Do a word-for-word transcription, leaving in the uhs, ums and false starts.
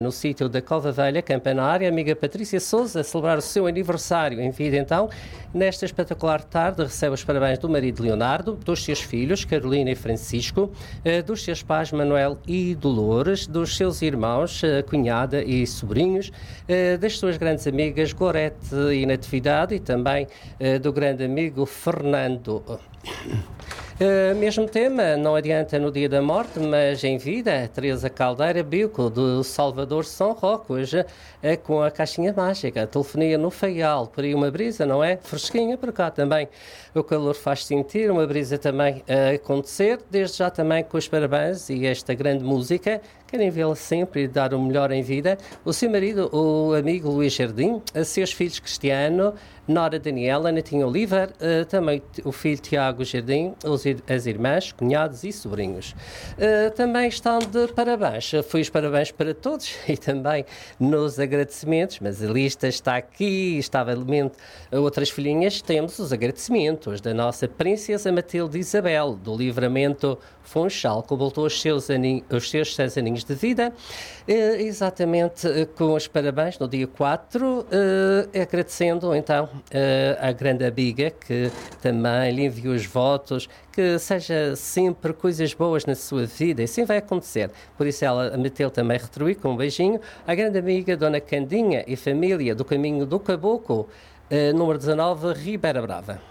no sítio da Cova Velha, Campanária, a amiga Patrícia Sousa, a celebrar o seu aniversário em vida. Então, nesta espetacular tarde, recebe os parabéns do marido Leonardo, dos seus filhos, Carolina e Francisco, dos seus pais, Manuel e Dolores, dos seus irmãos, cunhada e sobrinhos, das suas grandes amigas, Gorete e Natividade, e também do grande amigo Fernando. Uh, mesmo tema, não adianta no dia da morte, mas em vida, Teresa Caldeira Bico, do Salvador São Roque, hoje é com a caixinha mágica, a telefonia no Faial, por aí uma brisa, não é? Fresquinha, por cá também o calor faz sentir, uma brisa também a acontecer, desde já também com os parabéns e esta grande música, querem vê-la sempre e dar o melhor em vida, o seu marido, o amigo Luís Jardim, a seus filhos Cristiano, Nora Daniela, Netinho Oliver, uh, também o filho Tiago Jardim, os, as irmãs, cunhados e sobrinhos. Uh, também estão de parabéns, fui os parabéns para todos e também nos agradecimentos, mas a lista está aqui, estava elemento outras filhinhas, temos os agradecimentos da nossa princesa Matilde Isabel, do Livramento Funchal, que voltou os seus, aninhos, os seus seis aninhos de vida, uh, exatamente uh, com os parabéns no dia quatro, uh, agradecendo então Uh, a grande amiga que também lhe enviou os votos, que seja sempre coisas boas na sua vida, e assim vai acontecer. Por isso ela meteu também retribuir com um beijinho a grande amiga Dona Candinha e família do Caminho do Caboclo, uh, número dezanove, Ribeira Brava.